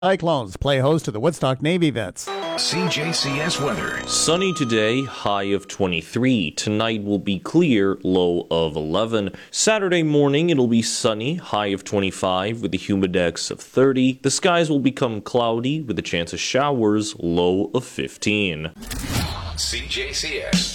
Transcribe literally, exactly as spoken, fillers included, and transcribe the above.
Cyclones play host to the Woodstock Navy Vets. C J C S weather. Sunny today, high of twenty-three. Tonight will be clear, low of eleven. Saturday morning it'll be sunny, high of twenty-five with a humidex of thirty. The skies will become cloudy with a chance of showers, low of fifteen. C J C S.